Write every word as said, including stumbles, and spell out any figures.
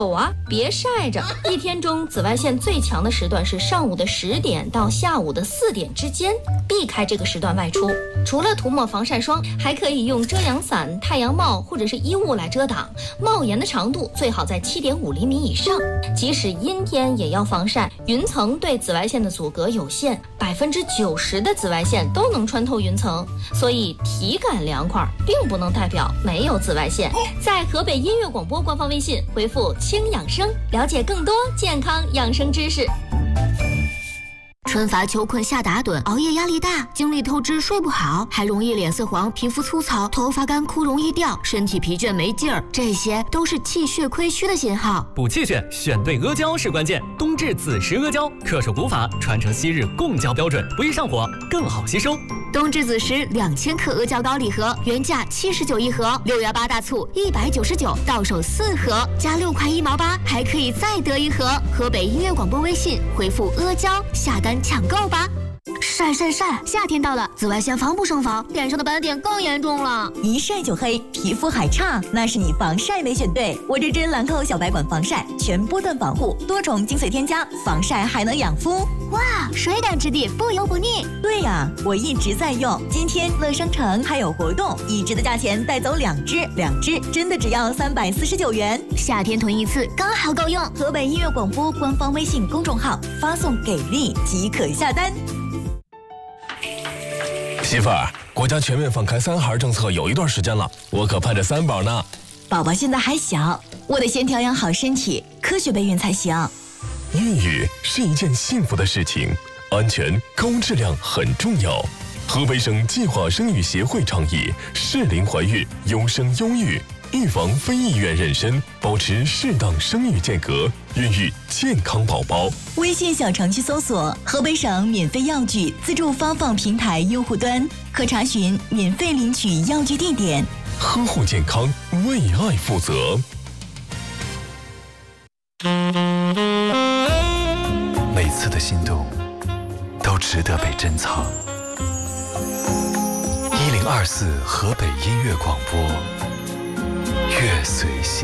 有啊，别晒着。一天中紫外线最强的时段是上午的十点到下午的四点之间，避开这个时段外出。除了涂抹防晒霜，还可以用遮阳伞、太阳帽或者是衣物来遮挡。帽檐的长度最好在七点五厘米以上。即使阴天也要防晒，云层对紫外线的阻隔有限，百分之九十的紫外线都能穿透云层，所以体感凉快并不能代表没有紫外线。在河北音乐广播官方微信回复轻养生，了解更多健康养生知识。 春乏秋困夏打盹，熬夜压力大，精力透支睡不好，还容易脸色黄、皮肤粗糙、头发干枯容易掉，身体疲倦没劲儿，这些都是气血亏虚的信号。 补气血，选对阿胶是关键。冬至子时阿胶，恪守古法，传承昔日贡胶标准，不易上火，更好吸收。 冬至子时两千克阿胶膏礼盒，原价七十九一盒，六幺八大促一百九十九，到手四盒，加六块一毛八，还可以再得一盒。河北音乐广播微信回复阿胶下单抢购吧。晒晒晒！夏天到了，紫外线防不胜防，脸上的斑点更严重了。 一晒就黑，皮肤还差，那是你防晒没选对。我这支兰蔻小白管防晒，全波段防护，多重精粹添加，防晒还能养肤。 哇，水感质地，不油不腻。 对呀、啊，我一直在用。今天乐商城还有活动，一支的价钱带走两支，两支真的只要三百四十九元。 夏天囤一次刚好够用。 河北音乐广播官方微信公众号发送给力即可下单。 媳妇儿，国家全面放开三孩政策有一段时间了，我可盼着三宝呢。 宝宝现在还小，我得先调养好身体，科学备孕才行。 孕育是一件幸福的事情，安全高质量很重要。河北省计划生育协会倡议适龄怀孕，优生优育，预防非意愿妊娠，保持适当生育间隔，孕育健康宝宝。 微信小程序搜索河北省免费药具自助发放平台用户端，可查询免费领取药具地点。 呵护健康，为爱负责。 每次的心动都值得被珍藏。一零二四河北音乐广播，乐随心。